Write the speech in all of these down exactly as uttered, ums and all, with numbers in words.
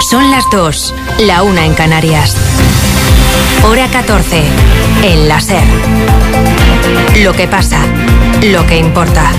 Son las dos, la una en Canarias. Hora catorce, en la SER. Lo que pasa, lo que importa.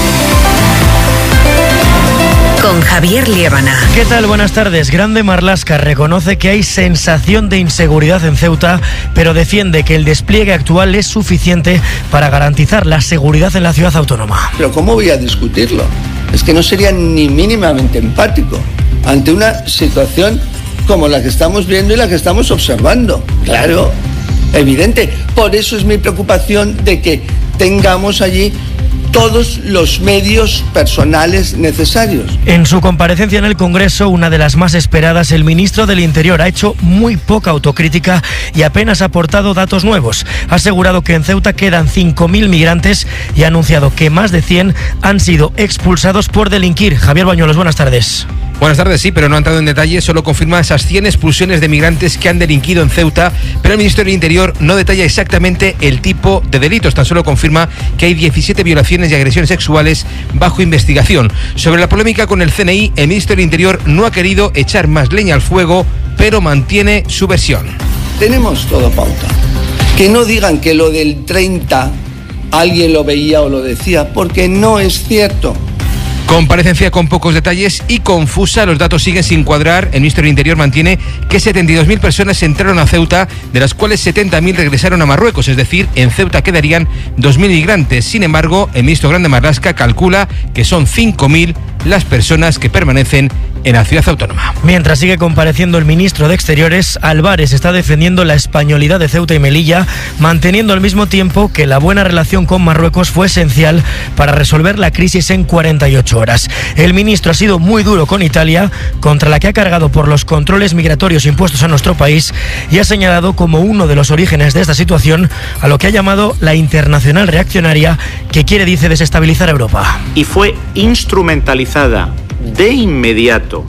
Con Javier Liébana. ¿Qué tal? Buenas tardes. Grande Marlaska reconoce que hay sensación de inseguridad en Ceuta, pero defiende que el despliegue actual es suficiente para garantizar la seguridad en la ciudad autónoma. Pero ¿cómo voy a discutirlo? Es que no sería ni mínimamente empático ante una situación como la que estamos viendo y la que estamos observando. Claro, evidente. Por eso es mi preocupación de que tengamos allí todos los medios personales necesarios. En su comparecencia en el Congreso, una de las más esperadas, el ministro del Interior ha hecho muy poca autocrítica y apenas ha aportado datos nuevos. Ha asegurado que en Ceuta quedan cinco mil migrantes y ha anunciado que más de cien han sido expulsados por delinquir. Javier Bañuelos, buenas tardes. Buenas tardes, sí, pero no ha entrado en detalle, solo confirma esas cien expulsiones de migrantes que han delinquido en Ceuta, pero el Ministerio del Interior no detalla exactamente el tipo de delitos, tan solo confirma que hay diecisiete violaciones y agresiones sexuales bajo investigación. Sobre la polémica con el C N I, el Ministerio del Interior no ha querido echar más leña al fuego, pero mantiene su versión. Tenemos todo pauta. Que no digan que lo del treinta alguien lo veía o lo decía, porque no es cierto. Comparecencia con pocos detalles y confusa, los datos siguen sin cuadrar. El Ministerio del Interior mantiene que setenta y dos mil personas entraron a Ceuta, de las cuales setenta mil regresaron a Marruecos, es decir, en Ceuta quedarían dos mil migrantes. Sin embargo, el ministro Grande Marlaska calcula que son cinco mil las personas que permanecen en la ciudad autónoma. Mientras sigue compareciendo el ministro de Exteriores, Álvarez está defendiendo la españolidad de Ceuta y Melilla, manteniendo al mismo tiempo que la buena relación con Marruecos fue esencial para resolver la crisis en cuarenta y ocho horas. El ministro ha sido muy duro con Italia, contra la que ha cargado por los controles migratorios impuestos a nuestro país, y ha señalado como uno de los orígenes de esta situación a lo que ha llamado la internacional reaccionaria, que quiere, dice, desestabilizar Europa. Y fue instrumentalizada de inmediato,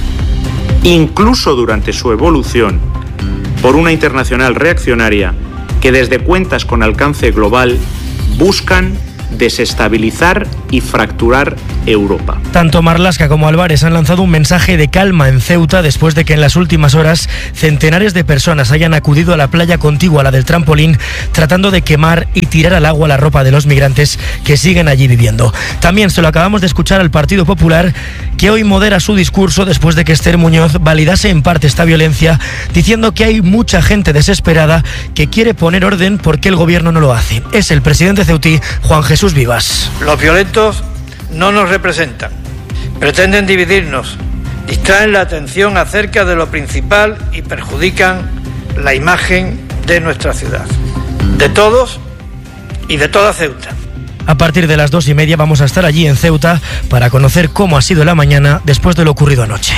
incluso durante su evolución, por una internacional reaccionaria que desde cuentas con alcance global buscan desestabilizar y fracturar Europa. Tanto Marlaska como Álvarez han lanzado un mensaje de calma en Ceuta después de que en las últimas horas centenares de personas hayan acudido a la playa contigua a la del trampolín, tratando de quemar y tirar al agua la ropa de los migrantes que siguen allí viviendo. También se lo acabamos de escuchar al Partido Popular, que hoy modera su discurso después de que Esther Muñoz validase en parte esta violencia, diciendo que hay mucha gente desesperada que quiere poner orden porque el gobierno no lo hace. Es el presidente ceutí, Juan Jesús Vivas. Los violentos no nos representan, pretenden dividirnos, distraen la atención acerca de lo principal y perjudican la imagen de nuestra ciudad, de todos y de toda Ceuta. A partir de las dos y media vamos a estar allí en Ceuta para conocer cómo ha sido la mañana después de lo ocurrido anoche.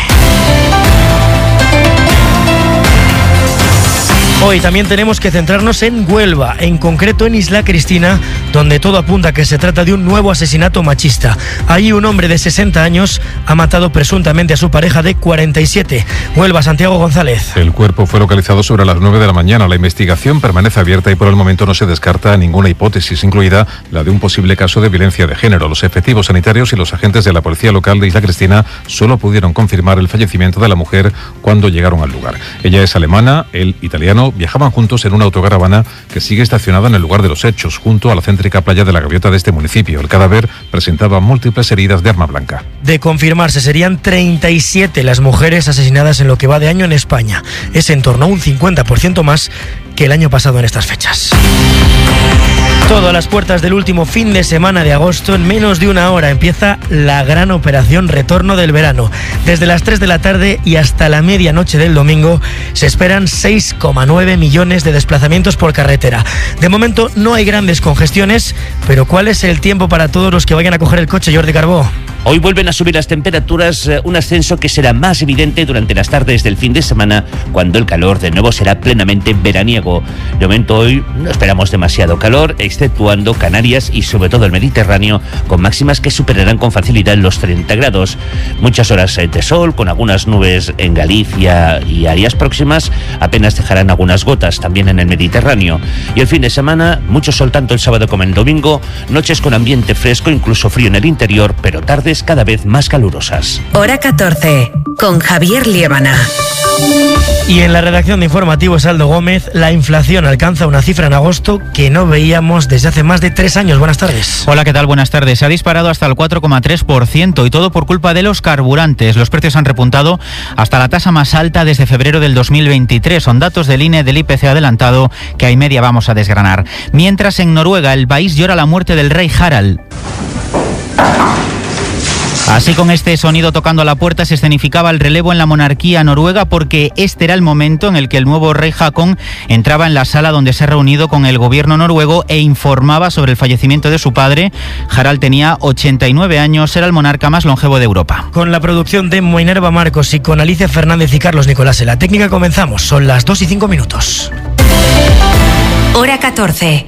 Hoy también tenemos que centrarnos en Huelva, en concreto en Isla Cristina, donde todo apunta a que se trata de un nuevo asesinato machista. Allí un hombre de sesenta años ha matado presuntamente a su pareja de cuarenta y siete. Huelva, Santiago González. El cuerpo fue localizado sobre las nueve de la mañana. La investigación permanece abierta y por el momento no se descarta ninguna hipótesis, incluida la de un posible caso de violencia de género. Los efectivos sanitarios y los agentes de la policía local de Isla Cristina solo pudieron confirmar el fallecimiento de la mujer cuando llegaron al lugar. Ella es alemana, él italiano. Viajaban juntos en una autocaravana que sigue estacionada en el lugar de los hechos, junto a la céntrica playa de la Gaviota de este municipio. El cadáver presentaba múltiples heridas de arma blanca. De confirmarse, serían treinta y siete las mujeres asesinadas en lo que va de año en España. Es en torno a un cincuenta por ciento más que el año pasado en estas fechas. Todo a las puertas del último fin de semana de agosto. En menos de una hora empieza la gran operación Retorno del Verano. Desde las tres de la tarde y hasta la medianoche del domingo se esperan seis coma nueve millones de desplazamientos por carretera. De momento no hay grandes congestiones, pero ¿cuál es el tiempo para todos los que vayan a coger el coche, Jordi Carbó? Hoy vuelven a subir las temperaturas, un ascenso que será más evidente durante las tardes del fin de semana, cuando el calor de nuevo será plenamente veraniego. De momento hoy no esperamos demasiado calor, exceptuando Canarias y sobre todo el Mediterráneo, con máximas que superarán con facilidad los treinta grados. Muchas horas de sol, con algunas nubes en Galicia y áreas próximas, apenas dejarán algunas gotas también en el Mediterráneo. Y el fin de semana, mucho sol tanto el sábado como el domingo, noches con ambiente fresco, incluso frío en el interior, pero tardes cada vez más calurosas. Hora catorce, con Javier Liébana. Y en la redacción de Informativos, Aldo Gómez, la inflación alcanza una cifra en agosto que no veíamos desde hace más de tres años. Buenas tardes. Hola, ¿qué tal? Buenas tardes. Se ha disparado hasta el cuatro coma tres por ciento y todo por culpa de los carburantes. Los precios han repuntado hasta la tasa más alta desde febrero del dos mil veintitrés. Son datos del I N E del I P C adelantado que a y media vamos a desgranar. Mientras en Noruega el país llora la muerte del rey Harald. Así, con este sonido tocando a la puerta, se escenificaba el relevo en la monarquía noruega, porque este era el momento en el que el nuevo rey Haakon entraba en la sala donde se ha reunido con el gobierno noruego e informaba sobre el fallecimiento de su padre. Harald tenía ochenta y nueve años, era el monarca más longevo de Europa. Con la producción de Minerva Marcos y con Alicia Fernández y Carlos Nicolás en la técnica comenzamos. Son las dos y cinco minutos. Hora catorce.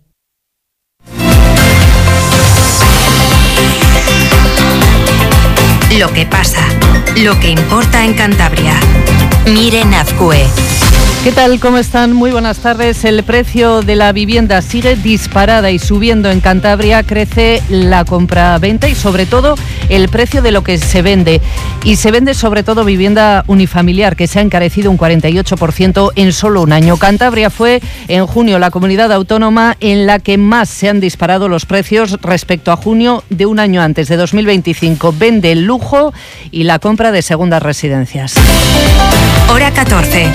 Lo que pasa, lo que importa en Cantabria. Miren Azcue. ¿Qué tal? ¿Cómo están? Muy buenas tardes. El precio de la vivienda sigue disparada y subiendo en Cantabria. Crece la compra-venta y sobre todo el precio de lo que se vende. Y se vende sobre todo vivienda unifamiliar, que se ha encarecido un cuarenta y ocho por ciento en solo un año. Cantabria fue en junio la comunidad autónoma en la que más se han disparado los precios respecto a junio de un año antes, de dos mil veinticinco. Vende el lujo y la compra de segundas residencias. Hora catorce.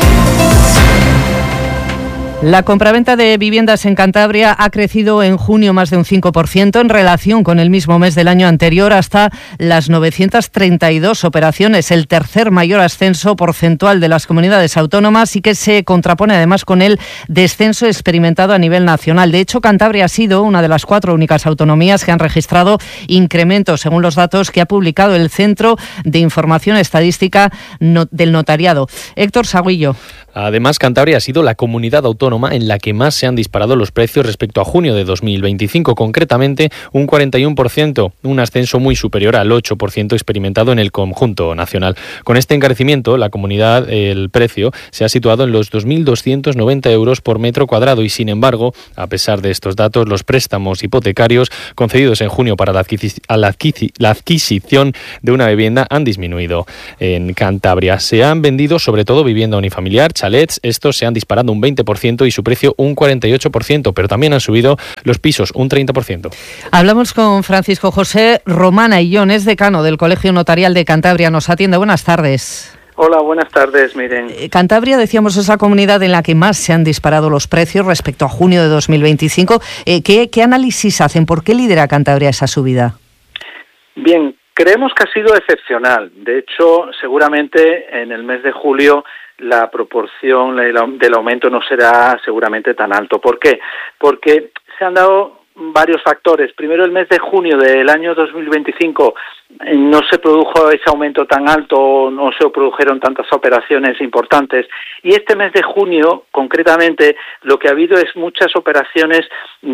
La compraventa de viviendas en Cantabria ha crecido en junio más de un cinco por ciento en relación con el mismo mes del año anterior, hasta las novecientas treinta y dos operaciones, el tercer mayor ascenso porcentual de las comunidades autónomas, y que se contrapone además con el descenso experimentado a nivel nacional. De hecho, Cantabria ha sido una de las cuatro únicas autonomías que han registrado incrementos, según los datos que ha publicado el Centro de Información Estadística del Notariado. Héctor Saguillo. Además, Cantabria ha sido la comunidad autónoma en la que más se han disparado los precios respecto a junio de dos mil veinticinco, concretamente un cuarenta y uno por ciento, un ascenso muy superior al ocho por ciento experimentado en el conjunto nacional. Con este encarecimiento, la comunidad, el precio, se ha situado en los dos mil doscientos noventa euros por metro cuadrado y, sin embargo, a pesar de estos datos, los préstamos hipotecarios concedidos en junio para la, adquisi- la, adquisi- la adquisición de una vivienda han disminuido. En Cantabria se han vendido sobre todo vivienda unifamiliar, chalets. Estos se han disparado un veinte por ciento y su precio un cuarenta y ocho por ciento, pero también han subido los pisos un treinta por ciento. Hablamos con Francisco José Romana Illón, es decano del Colegio Notarial de Cantabria. Nos atiende. Buenas tardes. Hola, buenas tardes, miren. Cantabria, decíamos, es la comunidad en la que más se han disparado los precios respecto a junio de dos mil veinticinco. Eh, ¿qué, ¿Qué análisis hacen? ¿Por qué lidera Cantabria esa subida? Bien, creemos que ha sido excepcional. De hecho, seguramente en el mes de julio la proporción del aumento no será seguramente tan alto. ¿Por qué? Porque se han dado varios factores. Primero, el mes de junio del año dos mil veinticinco no se produjo ese aumento tan alto, no se produjeron tantas operaciones importantes. Y este mes de junio, concretamente, lo que ha habido es muchas operaciones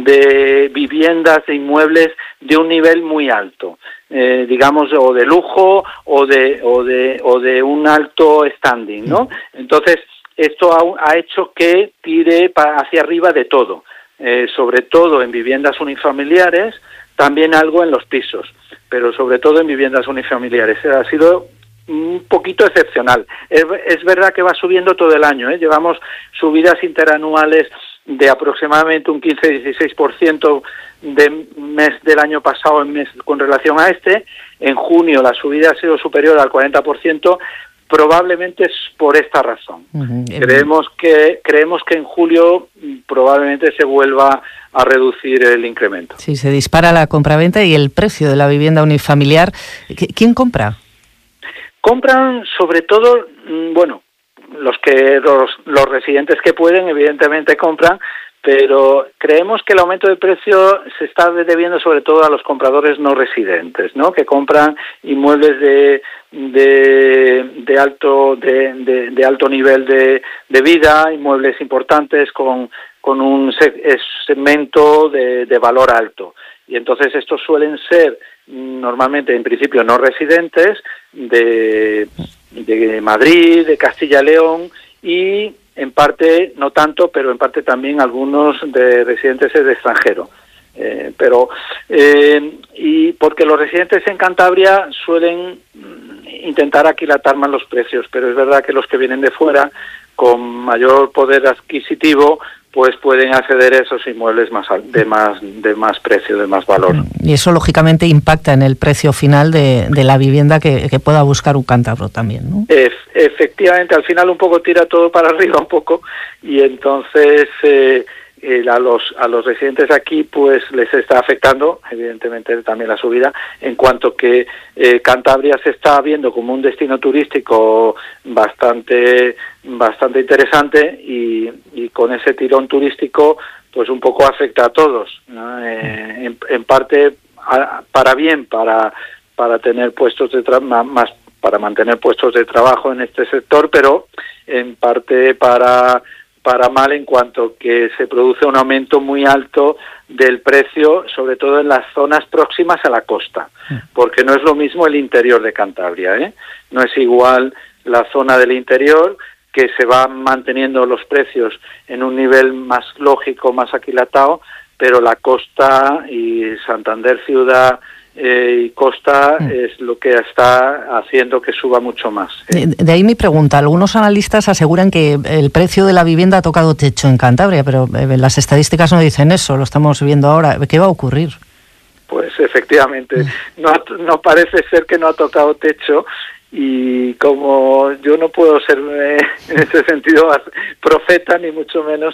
de viviendas, de inmuebles de un nivel muy alto. Eh, digamos, o de lujo o de o de o de un alto standing, ¿no? Entonces, esto ha, ha hecho que tire para hacia arriba de todo, eh, sobre todo en viviendas unifamiliares, también algo en los pisos, pero sobre todo en viviendas unifamiliares. Ha sido un poquito excepcional. Es, es verdad que va subiendo todo el año, ¿eh? Llevamos subidas interanuales de aproximadamente un quince a dieciséis por ciento de mes del año pasado en mes con relación a este. En junio la subida ha sido superior al cuarenta por ciento, probablemente es por esta razón. Uh-huh. Creemos que creemos que en julio probablemente se vuelva a reducir el incremento. Sí, se dispara la compraventa y el precio de la vivienda unifamiliar. ¿Quién compra? Compran sobre todo, bueno, los que los, los residentes que pueden, evidentemente compran, pero creemos que el aumento de precio se está debiendo sobre todo a los compradores no residentes, ¿no? Que compran inmuebles de de, de alto de, de, de alto nivel de, de vida, inmuebles importantes con con un segmento de, de valor alto. Y entonces estos suelen ser normalmente, en principio, no residentes de, de Madrid, de Castilla y León, y en parte, no tanto, pero en parte también algunos de residentes de extranjero. Eh, pero eh, y porque los residentes en Cantabria suelen intentar aquilatar más los precios, pero es verdad que los que vienen de fuera con mayor poder adquisitivo pues pueden acceder a esos inmuebles más de más de más precio, de más valor. Y eso lógicamente impacta en el precio final de, de la vivienda que, que pueda buscar un cántabro también, ¿no? E- efectivamente, al final un poco tira todo para arriba un poco y entonces eh, eh, a los a los residentes aquí pues les está afectando evidentemente también la subida, en cuanto que eh, Cantabria se está viendo como un destino turístico bastante bastante interesante y, y con ese tirón turístico pues un poco afecta a todos, ¿no? Eh, en, en parte a, para bien para para tener puestos de trabajo más para mantener puestos de trabajo en este sector, pero en parte para para mal en cuanto que se produce un aumento muy alto del precio, sobre todo en las zonas próximas a la costa, porque no es lo mismo el interior de Cantabria, ¿eh? No es igual la zona del interior, que se van manteniendo los precios en un nivel más lógico, más aquilatado, pero la costa y Santander ciudad eh, y costa mm. es lo que está haciendo que suba mucho más. ¿eh? De, de ahí mi pregunta. Algunos analistas aseguran que el precio de la vivienda ha tocado techo en Cantabria, pero eh, las estadísticas no dicen eso, lo estamos viendo ahora. ¿Qué va a ocurrir? Pues efectivamente, mm. no, no parece ser que no ha tocado techo. Y como yo no puedo ser eh, en ese sentido profeta ni mucho menos,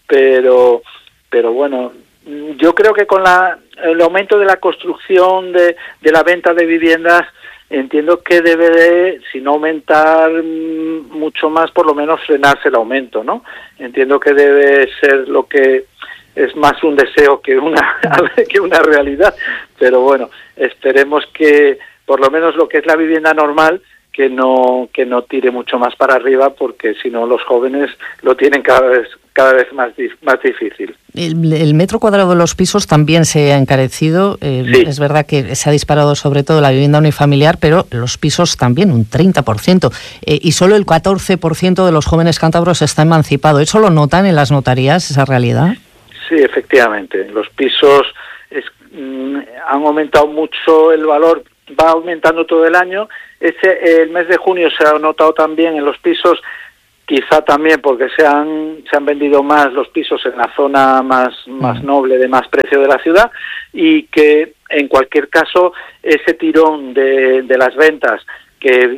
pero pero bueno, yo creo que con la el aumento de la construcción de, de la venta de viviendas entiendo que debe de, si no aumentar mucho más, por lo menos frenarse el aumento, ¿no? Entiendo que debe ser lo que es más un deseo que una que una realidad, pero bueno, esperemos que por lo menos lo que es la vivienda normal, que no que no tire mucho más para arriba, porque si no los jóvenes lo tienen cada vez cada vez más más difícil. El, el metro cuadrado de los pisos también se ha encarecido. Eh, sí. Es verdad que se ha disparado sobre todo la vivienda unifamiliar, pero los pisos también un treinta por ciento. Eh, y solo el catorce por ciento de los jóvenes cántabros está emancipado. ¿Eso lo notan en las notarías, esa realidad? Sí, efectivamente. Los pisos es, mm, han aumentado mucho el valor, va aumentando todo el año. Ese, el mes de junio se ha notado también en los pisos, quizá también porque se han se han vendido más los pisos en la zona más más noble, de más precio de la ciudad, y que en cualquier caso ese tirón de, de las ventas que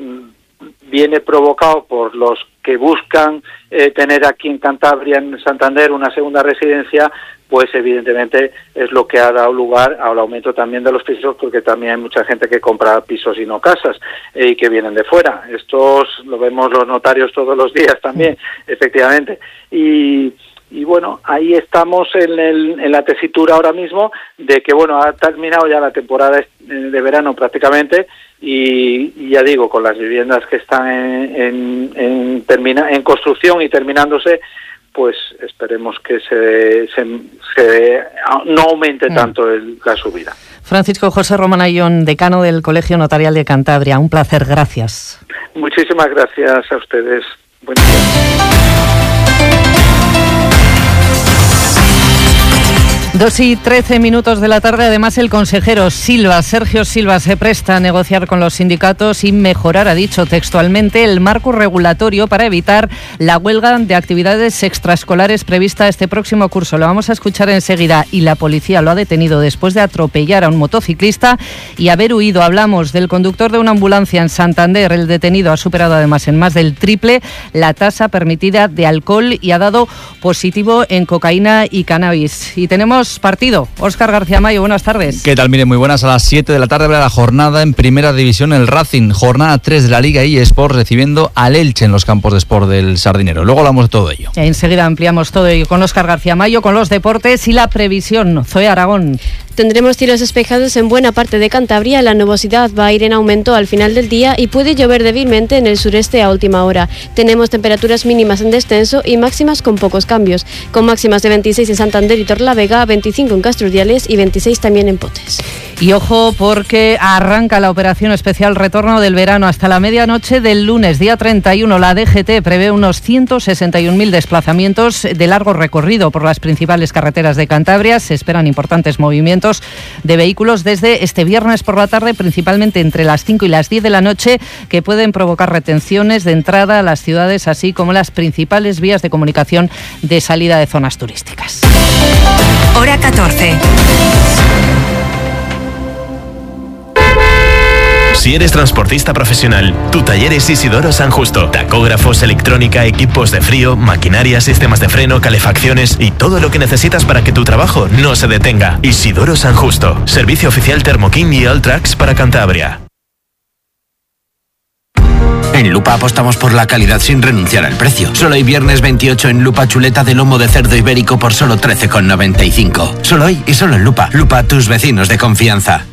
viene provocado por los que buscan eh, tener aquí en Cantabria, en Santander, una segunda residencia, pues evidentemente es lo que ha dado lugar al aumento también de los pisos, porque también hay mucha gente que compra pisos y no casas, eh, y que vienen de fuera. Estos lo vemos los notarios todos los días también, efectivamente. Y, y bueno, ahí estamos en, el, en la tesitura ahora mismo de que, bueno, ha terminado ya la temporada de verano prácticamente, y, y ya digo, con las viviendas que están en, en, en, termina, en construcción y terminándose, pues esperemos que se, se, se no aumente tanto el, la subida. Francisco José Román Ayllón, decano del Colegio Notarial de Cantabria, un placer, gracias. Muchísimas gracias a ustedes. Buen día. Dos y trece minutos de la tarde. Además, el consejero Silva, Sergio Silva, se presta a negociar con los sindicatos y mejorar, ha dicho textualmente, el marco regulatorio para evitar la huelga de actividades extraescolares prevista este próximo curso. Lo vamos a escuchar enseguida. Y la policía lo ha detenido después de atropellar a un motociclista y haber huido. Hablamos del conductor de una ambulancia en Santander. El detenido ha superado además en más del triple la tasa permitida de alcohol y ha dado positivo en cocaína y cannabis. Y tenemos partido. Óscar García Mayo, buenas tardes. ¿Qué tal? Mire, muy buenas. A las siete de la tarde habrá la jornada en Primera División el Racing. Jornada tres de la Liga eSport recibiendo al Elche en los campos de Sport del Sardinero. Luego hablamos de todo ello. Enseguida ampliamos todo ello con Óscar García Mayo, con los deportes y la previsión. Zoe Aragón. Tendremos cielos despejados en buena parte de Cantabria, la nubosidad va a ir en aumento al final del día y puede llover débilmente en el sureste a última hora. Tenemos temperaturas mínimas en descenso y máximas con pocos cambios, con máximas de veintiséis en Santander y Torlavega, veinticinco en Castrurdiales y veintiséis también en Potes. Y ojo porque arranca la operación especial retorno del verano hasta la medianoche del lunes, día treinta y uno. La D G T prevé unos ciento sesenta y un mil desplazamientos de largo recorrido por las principales carreteras de Cantabria. Se esperan importantes movimientos de vehículos desde este viernes por la tarde, principalmente entre las cinco y las diez de la noche, que pueden provocar retenciones de entrada a las ciudades, así como las principales vías de comunicación de salida de zonas turísticas. Hora catorce. Si eres transportista profesional, tu taller es Isidoro San Justo. Tacógrafos, electrónica, equipos de frío, maquinaria, sistemas de freno, calefacciones y todo lo que necesitas para que tu trabajo no se detenga. Isidoro San Justo. Servicio oficial Thermokin y Alltrax para Cantabria. En Lupa apostamos por la calidad sin renunciar al precio. Solo hoy viernes veintiocho en Lupa chuleta de lomo de cerdo ibérico por solo trece con noventa y cinco. Solo hoy y solo en Lupa. Lupa, tus vecinos de confianza.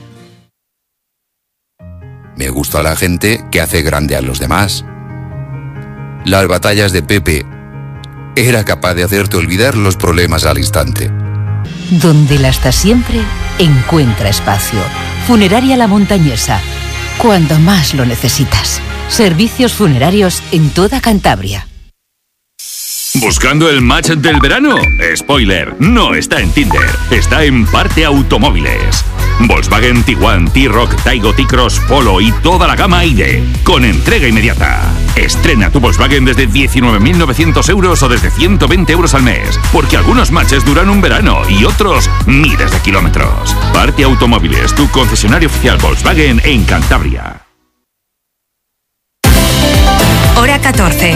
Me gusta la gente que hace grande a los demás. Las batallas de Pepe era capaz de hacerte olvidar los problemas al instante. Donde la está siempre, encuentra espacio. Funeraria La Montañesa. Cuando más lo necesitas. Servicios funerarios en toda Cantabria. ¿Buscando el match del verano? Spoiler, no está en Tinder, está en Parte Automóviles. Volkswagen, Tiguan, T-Roc, Taigo, T-Cross, Polo y toda la gama I D E, con entrega inmediata. Estrena tu Volkswagen desde diecinueve mil novecientos euros o desde ciento veinte euros al mes, porque algunos matches duran un verano y otros miles de kilómetros. Parte Automóviles, tu concesionario oficial Volkswagen en Cantabria. Hora catorce.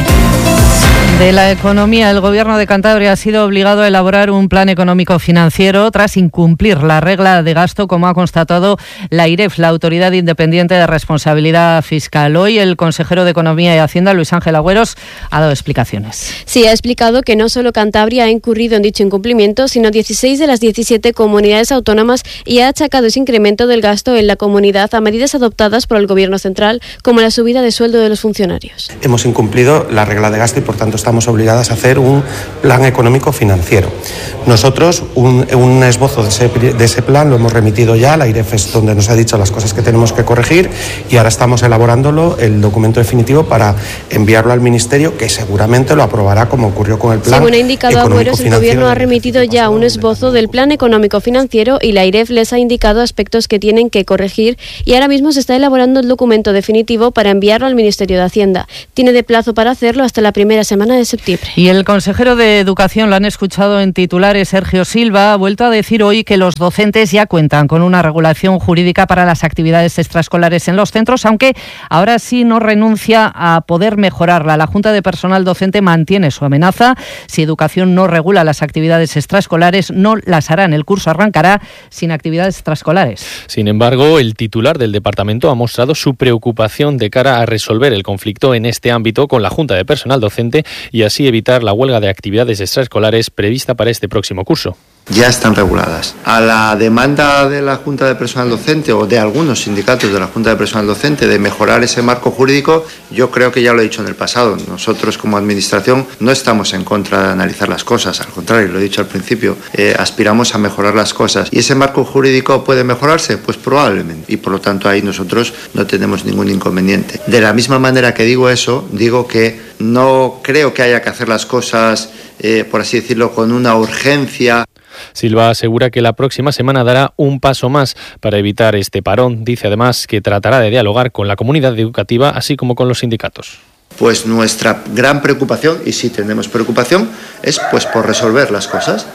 De la economía, el Gobierno de Cantabria ha sido obligado a elaborar un plan económico financiero tras incumplir la regla de gasto, como ha constatado la I R E F, la Autoridad Independiente de Responsabilidad Fiscal. Hoy el consejero de Economía y Hacienda, Luis Ángel Agüeros, ha dado explicaciones. Sí, ha explicado que no solo Cantabria ha incurrido en dicho incumplimiento, sino dieciséis de las diecisiete comunidades autónomas, y ha achacado ese incremento del gasto en la comunidad a medidas adoptadas por el Gobierno central, como la subida de sueldo de los funcionarios. Hemos incumplido la regla de gasto y, por tanto, estamos obligadas a hacer un plan económico financiero. Nosotros un, un esbozo de ese, de ese plan lo hemos remitido ya a la I R E F, donde nos ha dicho las cosas que tenemos que corregir, y ahora estamos elaborándolo, el documento definitivo, para enviarlo al Ministerio, que seguramente lo aprobará, como ocurrió con el plan. Según ha indicado Agüeros, el Gobierno ha remitido ya un esbozo del plan económico financiero y la I R E F les ha indicado aspectos que tienen que corregir, y ahora mismo se está elaborando el documento definitivo para enviarlo al Ministerio de Hacienda. Tiene de plazo para hacerlo hasta la primera semana de septiembre. Y el consejero de Educación, lo han escuchado en titulares, Sergio Silva, ha vuelto a decir hoy que los docentes ya cuentan con una regulación jurídica para las actividades extraescolares en los centros, aunque ahora sí no renuncia a poder mejorarla. La Junta de Personal Docente mantiene su amenaza. Si Educación no regula las actividades extraescolares, no las hará. En el curso arrancará sin actividades extraescolares. Sin embargo, el titular del departamento ha mostrado su preocupación de cara a resolver el conflicto en este ámbito con la Junta de Personal Docente y así evitar la huelga de actividades extraescolares prevista para este próximo curso. Ya están reguladas. A la demanda de la Junta de Personal Docente o de algunos sindicatos de la Junta de Personal Docente de mejorar ese marco jurídico, yo creo que ya lo he dicho en el pasado. Nosotros, como Administración, no estamos en contra de analizar las cosas. Al contrario, lo he dicho al principio, eh, aspiramos a mejorar las cosas. ¿Y ese marco jurídico puede mejorarse? Pues probablemente. Y por lo tanto ahí nosotros no tenemos ningún inconveniente. De la misma manera que digo eso, digo que no creo que haya que hacer las cosas, eh, por así decirlo, con una urgencia. Silva asegura que la próxima semana dará un paso más para evitar este parón. Dice además que tratará de dialogar con la comunidad educativa, así como con los sindicatos. Pues nuestra gran preocupación, y sí tenemos preocupación, es pues por resolver las cosas,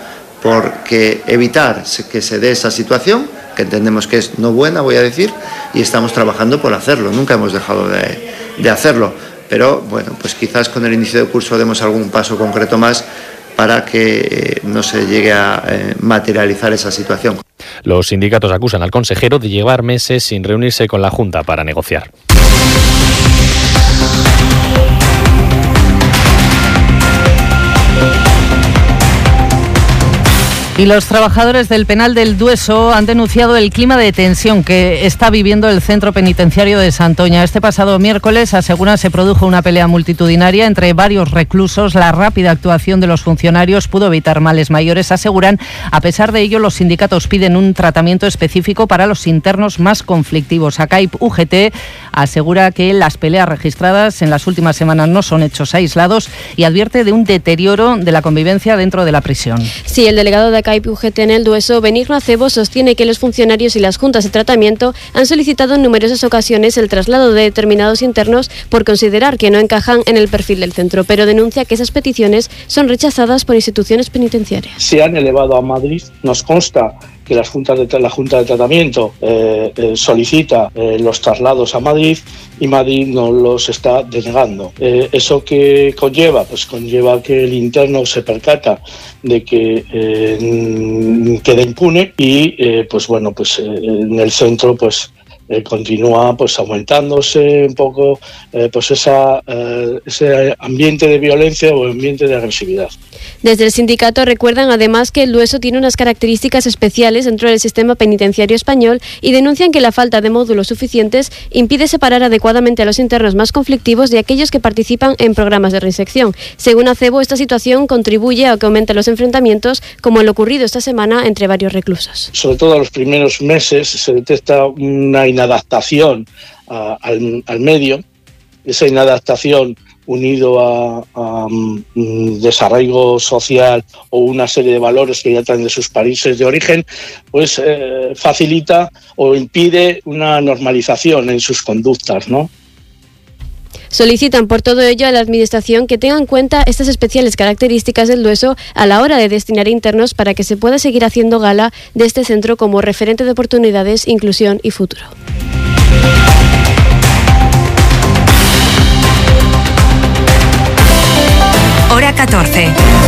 porque evitar que se dé esa situación, que entendemos que es no buena, voy a decir, y estamos trabajando por hacerlo. Nunca hemos dejado de, de hacerlo, pero bueno, pues quizás con el inicio del curso demos algún paso concreto más para que eh, no se llegue a eh, materializar esa situación. Los sindicatos acusan al consejero de llevar meses sin reunirse con la Junta para negociar. Y los trabajadores del penal del Dueso han denunciado el clima de tensión que está viviendo el centro penitenciario de Santoña. Este pasado miércoles, aseguran, se produjo una pelea multitudinaria entre varios reclusos. La rápida actuación de los funcionarios pudo evitar males mayores, aseguran. A pesar de ello, los sindicatos piden un tratamiento específico para los internos más conflictivos. A C A I P U G T asegura que las peleas registradas en las últimas semanas no son hechos aislados y advierte de un deterioro de la convivencia dentro de la prisión. Sí, el delegado de C A I P U G T en el Dueso, Benigno Acebo, sostiene que los funcionarios y las juntas de tratamiento han solicitado en numerosas ocasiones el traslado de determinados internos por considerar que no encajan en el perfil del centro, pero denuncia que esas peticiones son rechazadas por instituciones penitenciarias. Se han elevado a Madrid, nos consta que las juntas de, la Junta de Tratamiento eh, eh, solicita eh, los traslados a Madrid y Madrid no los está denegando. Eh, ¿Eso qué conlleva? Pues conlleva que el interno se percata de que eh, queda impune y eh, pues bueno, pues eh, en el centro pues Eh, continúa pues aumentándose un poco eh, pues esa, eh, ese ambiente de violencia o ambiente de agresividad. Desde el sindicato recuerdan además que el Dueso tiene unas características especiales dentro del sistema penitenciario español y denuncian que la falta de módulos suficientes impide separar adecuadamente a los internos más conflictivos de aquellos que participan en programas de reinserción. Según Acebo, esta situación contribuye a que aumenten los enfrentamientos, como el ocurrido esta semana entre varios reclusos. Sobre todo en los primeros meses se detecta una inadaptación a, al, al medio, esa inadaptación unido a, a um, desarraigo social o una serie de valores que ya traen de sus países de origen, pues eh, facilita o impide una normalización en sus conductas, ¿no? Solicitan por todo ello a la Administración que tenga en cuenta estas especiales características del Dueso a la hora de destinar internos para que se pueda seguir haciendo gala de este centro como referente de oportunidades, inclusión y futuro. Hora catorce.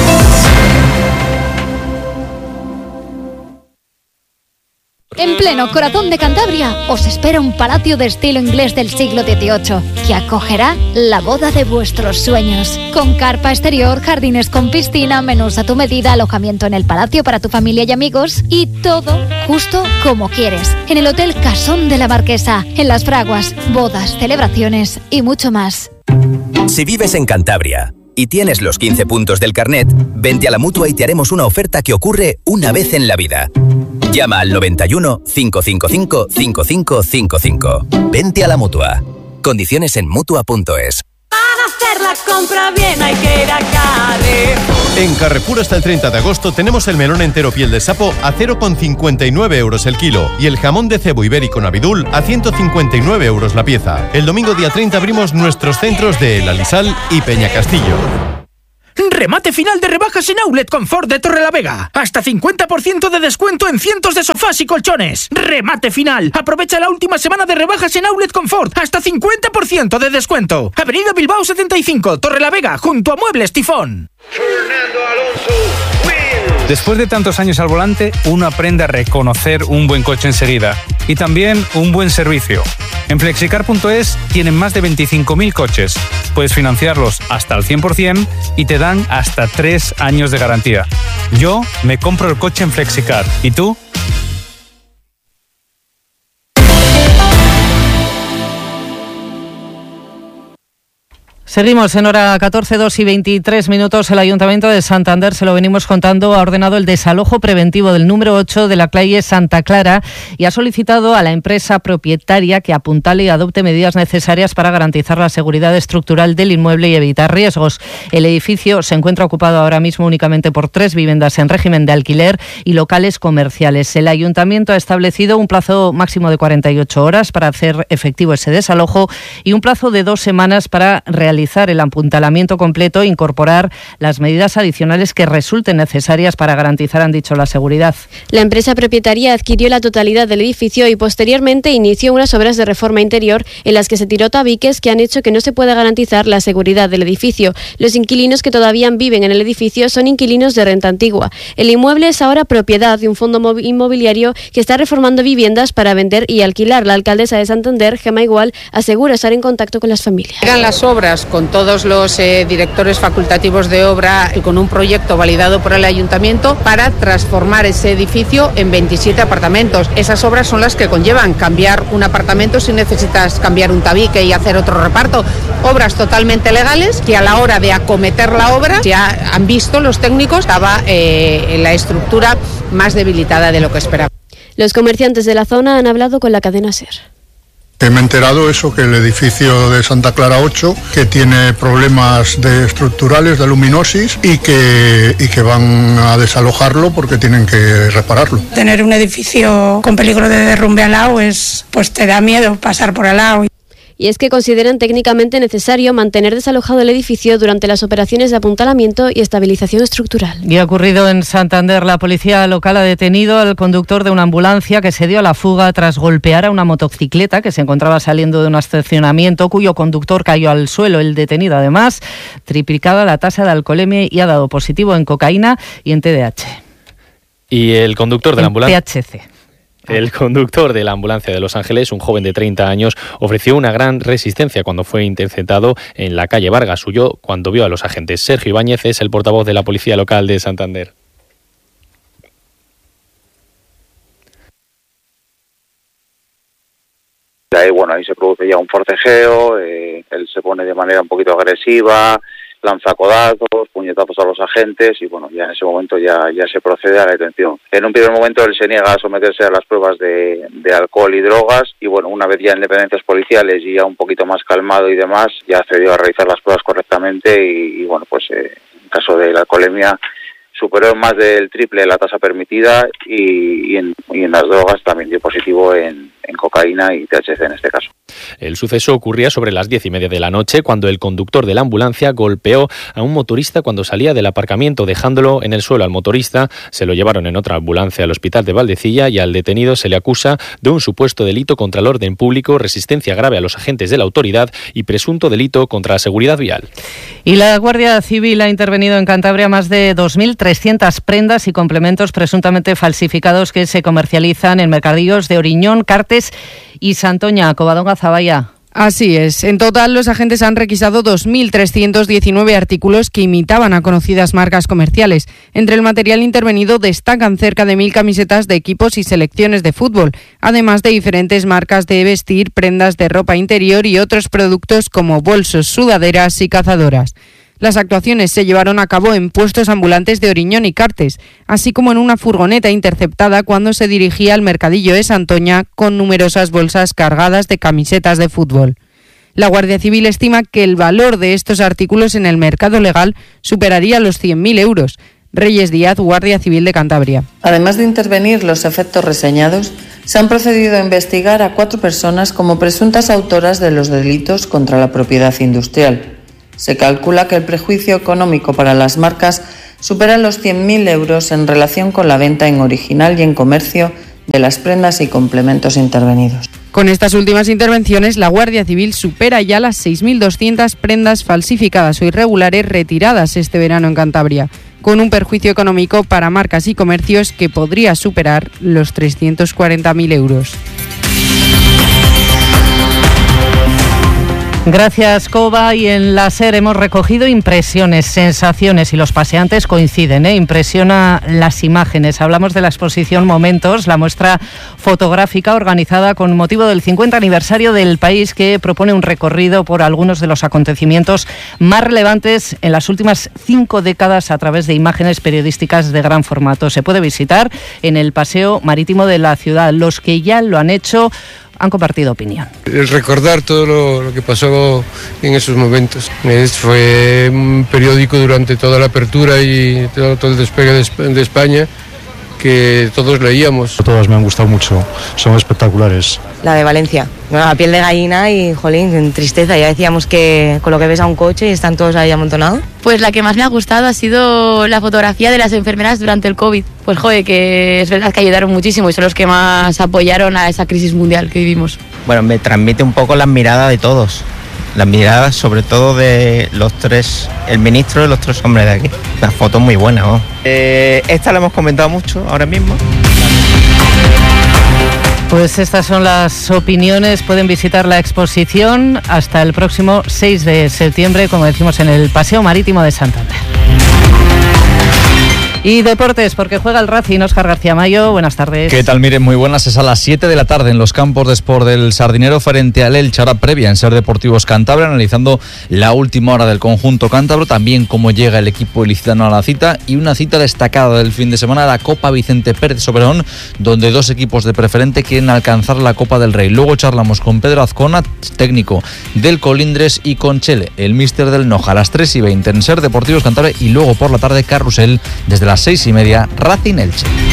En pleno corazón de Cantabria os espera un palacio de estilo inglés del siglo dieciocho que acogerá la boda de vuestros sueños. Con carpa exterior, jardines con piscina, menús a tu medida, alojamiento en el palacio para tu familia y amigos y todo justo como quieres. En el Hotel Casón de la Marquesa, en Las Fraguas, bodas, celebraciones y mucho más. Si vives en Cantabria y tienes los quince puntos del carnet, vente a la Mutua y te haremos una oferta que ocurre una vez en la vida. Llama al noventa y uno, cinco cinco cinco, cinco cinco cinco cinco. Vente a la Mutua. Condiciones en Mutua punto es. Para hacer la compra bien hay que ir a Carrefour. En Carrefour hasta el treinta de agosto tenemos el melón entero piel de sapo a cero coma cincuenta y nueve euros el kilo y el jamón de cebo ibérico Navidul a ciento cincuenta y nueve euros la pieza. El domingo día treinta abrimos nuestros centros de El Alisal y Peñacastillo. Remate final de rebajas en Outlet Confort de Torrelavega. Hasta cincuenta por ciento de descuento en cientos de sofás y colchones. Remate final. Aprovecha la última semana de rebajas en Outlet Confort. Hasta cincuenta por ciento de descuento. Avenida Bilbao setenta y cinco, Torrelavega, junto a Muebles Tifón. Fernando Alonso. Después de tantos años al volante, uno aprende a reconocer un buen coche enseguida. Y también un buen servicio. En flexicar punto es tienen más de veinticinco mil coches. Puedes financiarlos hasta el cien por ciento y te dan hasta tres años de garantía. Yo me compro el coche en Flexicar. ¿Y tú? Seguimos en hora catorce, dos y veintitrés minutos. El Ayuntamiento de Santander, se lo venimos contando, ha ordenado el desalojo preventivo del número ocho de la calle Santa Clara y ha solicitado a la empresa propietaria que apuntale y adopte medidas necesarias para garantizar la seguridad estructural del inmueble y evitar riesgos. El edificio se encuentra ocupado ahora mismo únicamente por tres viviendas en régimen de alquiler y locales comerciales. El Ayuntamiento ha establecido un plazo máximo de cuarenta y ocho horas para hacer efectivo ese desalojo y un plazo de dos semanas para realizar el apuntalamiento completo e incorporar las medidas adicionales que resulten necesarias para garantizar, han dicho, la seguridad. La empresa propietaria adquirió la totalidad del edificio y posteriormente inició unas obras de reforma interior en las que se tiró tabiques que han hecho que no se pueda garantizar la seguridad del edificio. Los inquilinos que todavía viven en el edificio son inquilinos de renta antigua. El inmueble es ahora propiedad de un fondo inmobiliario que está reformando viviendas para vender y alquilar. La alcaldesa de Santander, Gemma Igual, asegura estar en contacto con las familias. Eran las obras con todos los eh, directores facultativos de obra y con un proyecto validado por el ayuntamiento para transformar ese edificio en veintisiete apartamentos. Esas obras son las que conllevan cambiar un apartamento si necesitas cambiar un tabique y hacer otro reparto. Obras totalmente legales que a la hora de acometer la obra, ya han visto los técnicos, estaba eh, en la estructura más debilitada de lo que esperaba. Los comerciantes de la zona han hablado con la cadena SER. Me he enterado eso, que el edificio de Santa Clara ocho, que tiene problemas de estructurales, de luminosis, y que, y que van a desalojarlo porque tienen que repararlo. Tener un edificio con peligro de derrumbe al lado, es, pues te da miedo pasar por al lado. Y es que consideran técnicamente necesario mantener desalojado el edificio durante las operaciones de apuntalamiento y estabilización estructural. Y ha ocurrido en Santander. La policía local ha detenido al conductor de una ambulancia que se dio a la fuga tras golpear a una motocicleta que se encontraba saliendo de un estacionamiento, cuyo conductor cayó al suelo. El detenido, además, triplicaba la tasa de alcoholemia y ha dado positivo en cocaína y en T D A H. Y el conductor de la ambulancia... T H C. El conductor de la ambulancia de Los Ángeles, un joven de treinta años, ofreció una gran resistencia cuando fue interceptado en la calle Vargas. Huyó cuando vio a los agentes. Sergio Ibáñez es el portavoz de la Policía Local de Santander. Ahí, bueno, ahí se produce ya un forcejeo, eh, él se pone de manera un poquito agresiva, lanza codazos, puñetazos a los agentes y bueno, ya en ese momento ya, ya se procede a la detención. En un primer momento él se niega a someterse a las pruebas de, de alcohol y drogas y bueno, una vez ya en dependencias policiales y ya un poquito más calmado y demás, ya accedió a realizar las pruebas correctamente y, y bueno, pues eh, en caso de la alcoholemia superó más del triple la tasa permitida y, y, en, y en las drogas también dio positivo en, en cocaína y T H C en este caso. El suceso ocurría sobre las diez y media de la noche cuando el conductor de la ambulancia golpeó a un motorista cuando salía del aparcamiento, dejándolo en el suelo al motorista. Se lo llevaron en otra ambulancia al hospital de Valdecilla y al detenido se le acusa de un supuesto delito contra el orden público, resistencia grave a los agentes de la autoridad y presunto delito contra la seguridad vial. Y la Guardia Civil ha intervenido en Cantabria más de dos mil trescientas prendas y complementos presuntamente falsificados que se comercializan en mercadillos de Oriñón, Cartes y Santoña. Covadonga Zavalla. Así es. En total, los agentes han requisado dos mil trescientos diecinueve artículos que imitaban a conocidas marcas comerciales. Entre el material intervenido destacan cerca de mil camisetas de equipos y selecciones de fútbol, además de diferentes marcas de vestir, prendas de ropa interior y otros productos como bolsos, sudaderas y cazadoras. Las actuaciones se llevaron a cabo en puestos ambulantes de Oriñón y Cartes, así como en una furgoneta interceptada cuando se dirigía al mercadillo de Santoña con numerosas bolsas cargadas de camisetas de fútbol. La Guardia Civil estima que el valor de estos artículos en el mercado legal superaría los cien mil euros. Reyes Díaz, Guardia Civil de Cantabria. Además de intervenir los efectos reseñados, se han procedido a investigar a cuatro personas como presuntas autoras de los delitos contra la propiedad industrial. Se calcula que el prejuicio económico para las marcas supera los cien mil euros en relación con la venta en original y en comercio de las prendas y complementos intervenidos. Con estas últimas intervenciones, la Guardia Civil supera ya las seis mil doscientas prendas falsificadas o irregulares retiradas este verano en Cantabria, con un perjuicio económico para marcas y comercios que podría superar los trescientos cuarenta mil euros. Gracias, Cova. Y en la SER hemos recogido impresiones, sensaciones y los paseantes coinciden, ¿eh? Impresiona las imágenes. Hablamos de la exposición Momentos, la muestra fotográfica organizada con motivo del cincuenta aniversario del país, que propone un recorrido por algunos de los acontecimientos más relevantes en las últimas cinco décadas a través de imágenes periodísticas de gran formato. Se puede visitar en el Paseo Marítimo de la ciudad. Los que ya lo han hecho han compartido opinión. El recordar todo lo, lo que pasó en esos momentos. Es, fue un periódico durante toda la apertura y todo, todo el despegue de, de España que todos leíamos. Todas me han gustado mucho, son espectaculares. La de Valencia, bueno, la piel de gallina y, jolín, en tristeza. Ya decíamos que con lo que ves a un coche y están todos ahí amontonados. Pues la que más me ha gustado ha sido la fotografía de las enfermeras durante el COVID. Pues joder, que es verdad que ayudaron muchísimo y son los que más apoyaron a esa crisis mundial que vivimos. Bueno, me transmite un poco las miradas de todos. Las miradas sobre todo de los tres, el ministro y los tres hombres de aquí. Una foto muy buena, ¿no? Eh, esta la hemos comentado mucho ahora mismo. Pues estas son las opiniones. Pueden visitar la exposición hasta el próximo seis de septiembre, como decimos, en el Paseo Marítimo de Santander. Y deportes, porque juega el Racing. Óscar García Mayo, buenas tardes. ¿Qué tal? Miren, muy buenas. Es a las siete de la tarde en los campos de Sport del Sardinero frente al Elche, hora previa en Ser Deportivos Cantabria, analizando la última hora del conjunto cántabro, también cómo llega el equipo ilicitano a la cita, y una cita destacada del fin de semana, la Copa Vicente Pérez Soberón, donde dos equipos de preferente quieren alcanzar la Copa del Rey. Luego charlamos con Pedro Azcona, técnico del Colindres, y con Chele, el míster del Noja, a las tres y veinte en Ser Deportivos Cantabria, y luego por la tarde Carrusel desde la las seis y media, Racing Elche.